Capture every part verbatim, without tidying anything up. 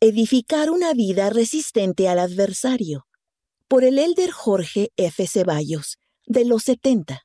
Edificar una vida resistente al adversario, por el elder Jorge F. Ceballos, de los setenta.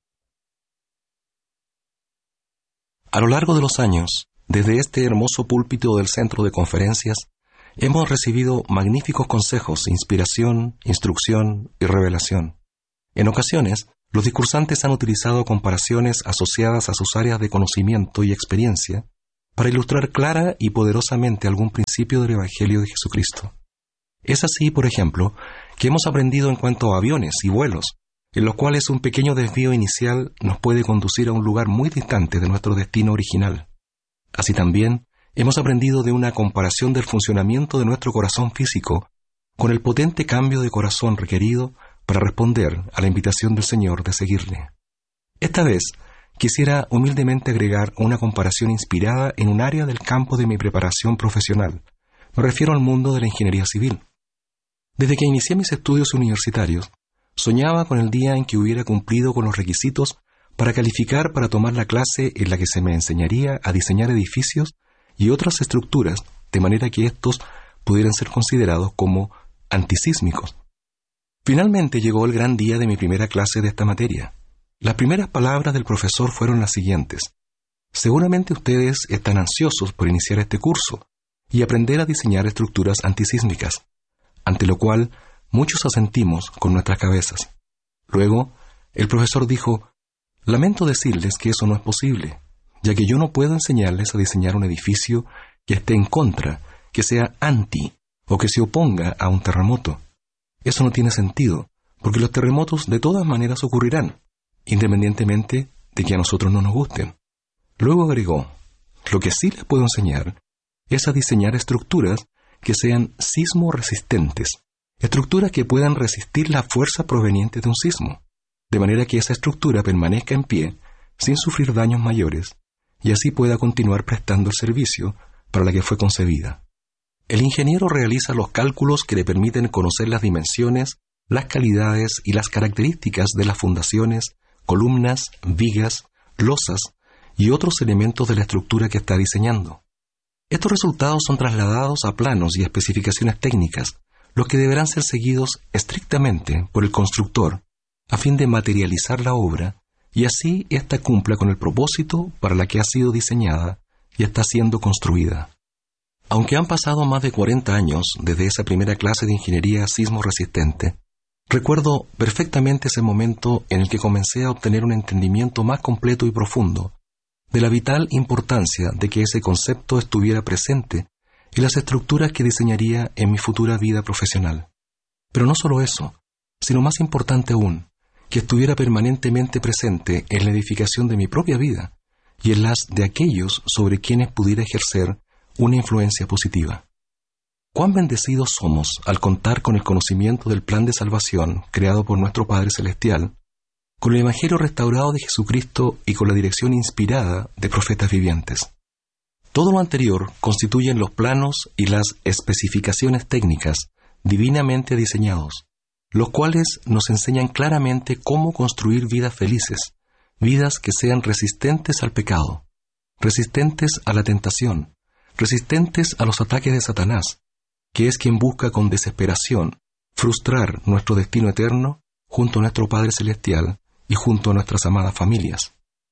A lo largo de los años, desde este hermoso púlpito del centro de conferencias, hemos recibido magníficos consejos, inspiración, instrucción y revelación. En ocasiones, los discursantes han utilizado comparaciones asociadas a sus áreas de conocimiento y experiencia para ilustrar clara y poderosamente algún principio del Evangelio de Jesucristo. Es así, por ejemplo, que hemos aprendido en cuanto a aviones y vuelos, en los cuales un pequeño desvío inicial nos puede conducir a un lugar muy distante de nuestro destino original. Así también, hemos aprendido de una comparación del funcionamiento de nuestro corazón físico con el potente cambio de corazón requerido para responder a la invitación del Señor de seguirle. Esta vez, quisiera humildemente agregar una comparación inspirada en un área del campo de mi preparación profesional. Me refiero al mundo de la ingeniería civil. Desde que inicié mis estudios universitarios, soñaba con el día en que hubiera cumplido con los requisitos para calificar para tomar la clase en la que se me enseñaría a diseñar edificios y otras estructuras de manera que estos pudieran ser considerados como antisísmicos. Finalmente llegó el gran día de mi primera clase de esta materia. Las primeras palabras del profesor fueron las siguientes: seguramente ustedes están ansiosos por iniciar este curso y aprender a diseñar estructuras antisísmicas, ante lo cual muchos asentimos con nuestras cabezas. Luego, el profesor dijo: lamento decirles que eso no es posible, ya que yo no puedo enseñarles a diseñar un edificio que esté en contra, que sea anti o que se oponga a un terremoto. Eso no tiene sentido, porque los terremotos de todas maneras ocurrirán, independientemente de que a nosotros no nos gusten. Luego agregó: lo que sí les puedo enseñar es a diseñar estructuras que sean sismo resistentes, estructuras que puedan resistir la fuerza proveniente de un sismo, de manera que esa estructura permanezca en pie sin sufrir daños mayores y así pueda continuar prestando el servicio para la que fue concebida. El ingeniero realiza los cálculos que le permiten conocer las dimensiones, las calidades y las características de las fundaciones, columnas, vigas, losas y otros elementos de la estructura que está diseñando. Estos resultados son trasladados a planos y especificaciones técnicas, los que deberán ser seguidos estrictamente por el constructor a fin de materializar la obra y así ésta cumpla con el propósito para la que ha sido diseñada y está siendo construida. Aunque han pasado más de cuarenta años desde esa primera clase de ingeniería sismo resistente, recuerdo perfectamente ese momento en el que comencé a obtener un entendimiento más completo y profundo de la vital importancia de que ese concepto estuviera presente en las estructuras que diseñaría en mi futura vida profesional. Pero no solo eso, sino más importante aún, que estuviera permanentemente presente en la edificación de mi propia vida y en las de aquellos sobre quienes pudiera ejercer una influencia positiva. Cuán bendecidos somos al contar con el conocimiento del plan de salvación creado por nuestro Padre Celestial, con el Evangelio restaurado de Jesucristo y con la dirección inspirada de profetas vivientes. Todo lo anterior constituyen los planos y las especificaciones técnicas divinamente diseñados, los cuales nos enseñan claramente cómo construir vidas felices, vidas que sean resistentes al pecado, resistentes a la tentación, resistentes a los ataques de Satanás, que es quien busca con desesperación frustrar nuestro destino eterno junto a nuestro Padre Celestial y junto a nuestras amadas familias.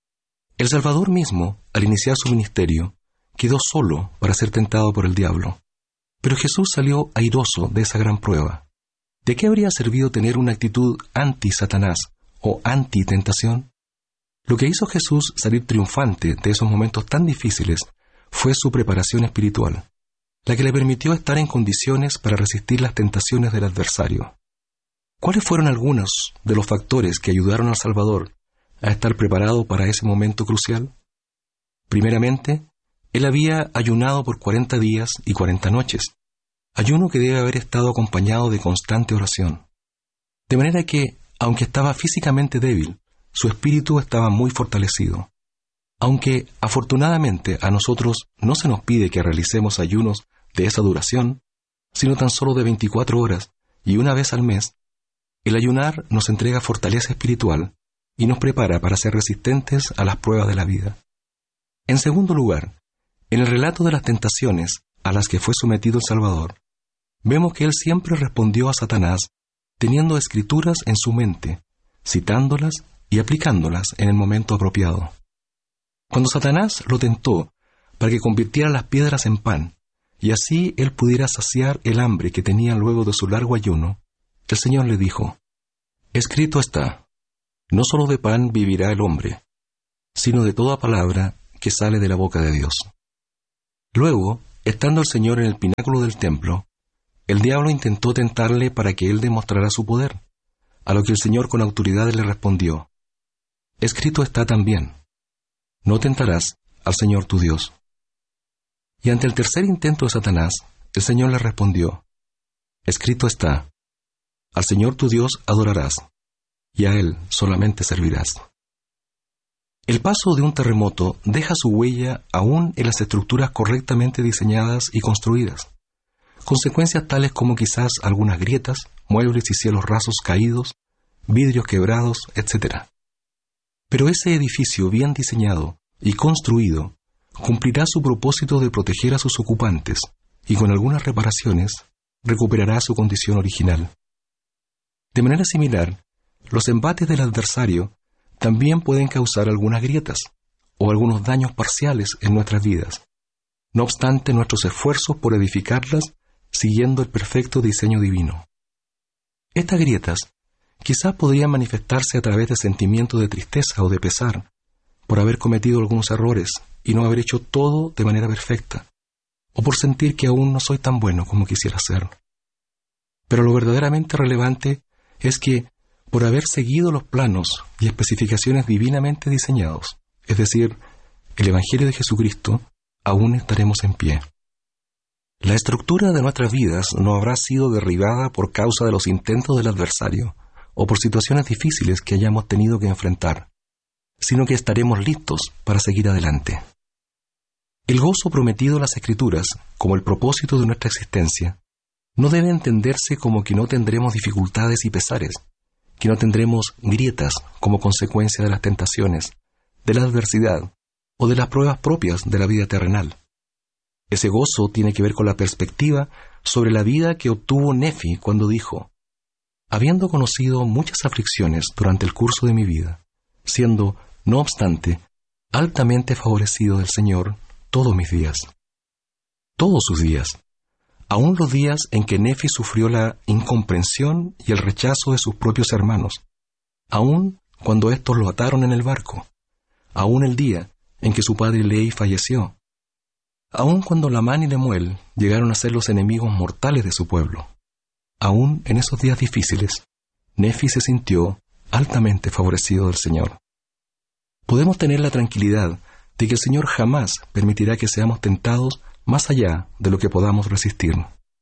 El Salvador mismo, al iniciar su ministerio, quedó solo para ser tentado por el diablo. Pero Jesús salió airoso de esa gran prueba. ¿De qué habría servido tener una actitud anti-Satanás o anti-tentación? Lo que hizo Jesús salir triunfante de esos momentos tan difíciles fue su preparación espiritual, la que le permitió estar en condiciones para resistir las tentaciones del adversario. ¿Cuáles fueron algunos de los factores que ayudaron al Salvador a estar preparado para ese momento crucial? Primeramente, él había ayunado por cuarenta días y cuarenta noches, ayuno que debe haber estado acompañado de constante oración. De manera que, aunque estaba físicamente débil, su espíritu estaba muy fortalecido. Aunque, afortunadamente, a nosotros no se nos pide que realicemos ayunos de esa duración, sino tan solo de veinticuatro horas y una vez al mes, el ayunar nos entrega fortaleza espiritual y nos prepara para ser resistentes a las pruebas de la vida. En segundo lugar, en el relato de las tentaciones a las que fue sometido el Salvador, vemos que él siempre respondió a Satanás teniendo escrituras en su mente, citándolas y aplicándolas en el momento apropiado. Cuando Satanás lo tentó para que convirtiera las piedras en pan, y así él pudiera saciar el hambre que tenía luego de su largo ayuno, el Señor le dijo: escrito está, no solo de pan vivirá el hombre, sino de toda palabra que sale de la boca de Dios. Luego, estando el Señor en el pináculo del templo, el diablo intentó tentarle para que él demostrara su poder, a lo que el Señor con autoridad le respondió: escrito está también, no tentarás al Señor tu Dios. Y ante el tercer intento de Satanás, el Señor le respondió: escrito está, al Señor tu Dios adorarás, y a Él solamente servirás. El paso de un terremoto deja su huella aún en las estructuras correctamente diseñadas y construidas. Consecuencias tales como quizás algunas grietas, muebles y cielos rasos caídos, vidrios quebrados, etcétera. Pero ese edificio bien diseñado y construido cumplirá su propósito de proteger a sus ocupantes y con algunas reparaciones recuperará su condición original. De manera similar, los embates del adversario también pueden causar algunas grietas o algunos daños parciales en nuestras vidas, no obstante nuestros esfuerzos por edificarlas siguiendo el perfecto diseño divino. Estas grietas quizás podrían manifestarse a través de sentimientos de tristeza o de pesar por haber cometido algunos errores y no haber hecho todo de manera perfecta, o por sentir que aún no soy tan bueno como quisiera ser. Pero lo verdaderamente relevante es que, por haber seguido los planos y especificaciones divinamente diseñados, es decir, el Evangelio de Jesucristo, aún estaremos en pie. La estructura de nuestras vidas no habrá sido derribada por causa de los intentos del adversario o por situaciones difíciles que hayamos tenido que enfrentar, sino que estaremos listos para seguir adelante. El gozo prometido en las Escrituras, como el propósito de nuestra existencia, no debe entenderse como que no tendremos dificultades y pesares, que no tendremos grietas como consecuencia de las tentaciones, de la adversidad o de las pruebas propias de la vida terrenal. Ese gozo tiene que ver con la perspectiva sobre la vida que obtuvo Nefi cuando dijo: habiendo conocido muchas aflicciones durante el curso de mi vida, siendo, no obstante, altamente favorecido del Señor todos mis días. Todos sus días, aun los días en que Nefi sufrió la incomprensión y el rechazo de sus propios hermanos, aun cuando éstos lo ataron en el barco, aun el día en que su padre Lehi falleció, aun cuando Lamán y Lemuel llegaron a ser los enemigos mortales de su pueblo. Aún en esos días difíciles, Nefi se sintió altamente favorecido del Señor. Podemos tener la tranquilidad de que el Señor jamás permitirá que seamos tentados más allá de lo que podamos resistir.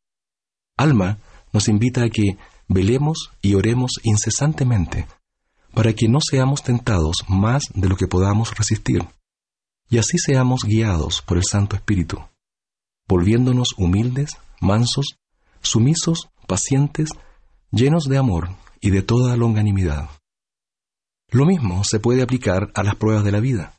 Alma nos invita a que velemos y oremos incesantemente para que no seamos tentados más de lo que podamos resistir, y así seamos guiados por el Santo Espíritu, volviéndonos humildes, mansos, sumisos, pacientes, llenos de amor y de toda longanimidad. Lo mismo se puede aplicar a las pruebas de la vida.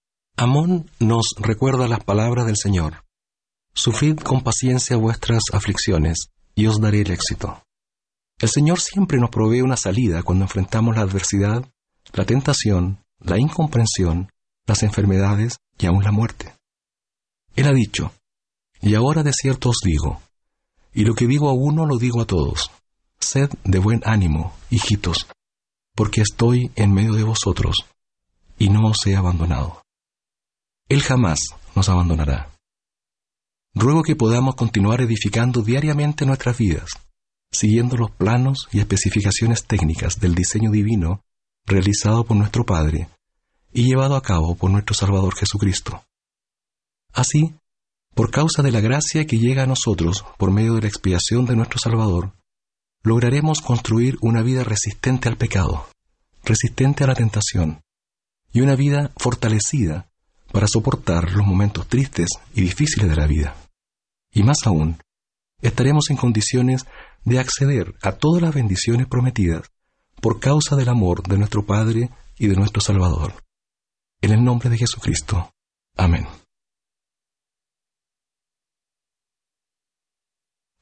Amón nos recuerda las palabras del Señor: sufrid con paciencia vuestras aflicciones, y os daré el éxito. El Señor siempre nos provee una salida cuando enfrentamos la adversidad, la tentación, la incomprensión, las enfermedades y aún la muerte. Él ha dicho: y ahora de cierto os digo, y lo que digo a uno lo digo a todos, sed de buen ánimo, hijitos, porque estoy en medio de vosotros, y no os he abandonado. Él jamás nos abandonará. Ruego que podamos continuar edificando diariamente nuestras vidas, siguiendo los planos y especificaciones técnicas del diseño divino realizado por nuestro Padre y llevado a cabo por nuestro Salvador Jesucristo. Así, por causa de la gracia que llega a nosotros por medio de la expiación de nuestro Salvador, lograremos construir una vida resistente al pecado, resistente a la tentación, y una vida fortalecida para soportar los momentos tristes y difíciles de la vida. Y más aún, estaremos en condiciones de acceder a todas las bendiciones prometidas por causa del amor de nuestro Padre y de nuestro Salvador. En el nombre de Jesucristo. Amén.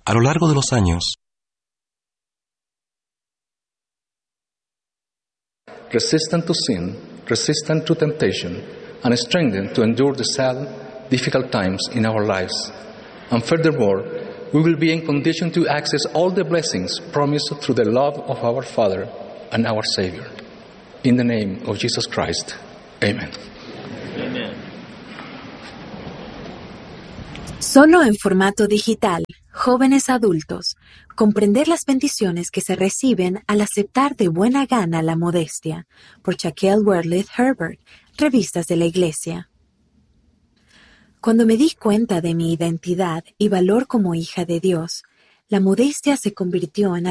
A lo largo de los años, resistant to sin, resistant to temptation, and strengthened to endure the sad, difficult times in our lives. And furthermore, we will be in condition to access all the blessings promised through the love of our Father and our Savior. In the name of Jesus Christ, amen. Amen. Solo en formato digital, jóvenes adultos, comprender las bendiciones que se reciben al aceptar de buena gana la modestia, por Shaquille Wortley Herbert, Revistas de la Iglesia. Cuando me di cuenta de mi identidad y valor como hija de Dios, la modestia se convirtió en